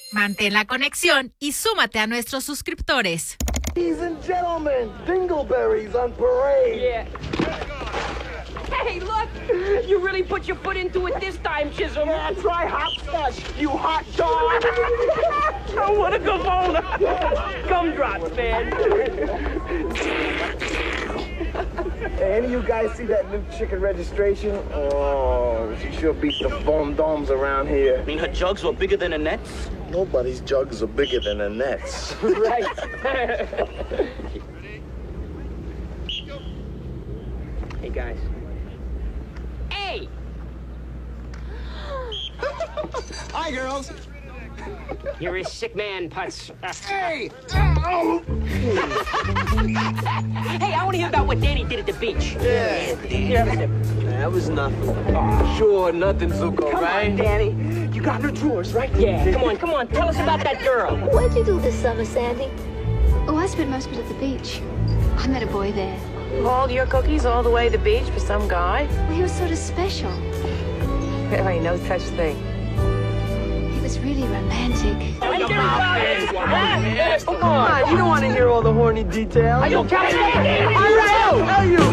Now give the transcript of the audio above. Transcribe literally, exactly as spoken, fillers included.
Mantén la conexión y súmate a nuestros suscriptores. Ladies and gentlemen, dingleberries on parade. Yeah. Hey, look! You really put your foot into it this time, Chisholm. Yeah, try hopscotch, you hot dog. Oh, what a gavona! Gumdrops, man. Hey, any of you guys see that new chicken registration? Oh, she sure beats the foam domes around here. I mean, her jugs were bigger than the nets? Nobody's jugs are bigger than the nets. Right. Hey, guys. Hey! Hi, girls. You're a sick man, Putz. Uh, Hey! Oh! hey, I want to hear about what Danny did at the beach. Yeah, Yeah. that was nothing. Sure, nothing, Zuko, Come right? on, Danny. You got her drawers, right? Yeah, come on, come on. Tell us about that girl. What'd you do this summer, Sandy? Oh, I spent most of it at the beach. I met a boy there. Hauled your cookies all the way to the beach for some guy? Well, he was sort of special. There ain't no such thing. He was really romantic. Come Come on, you don't want to hear all the horny details. Are you kidding me? Hey, you!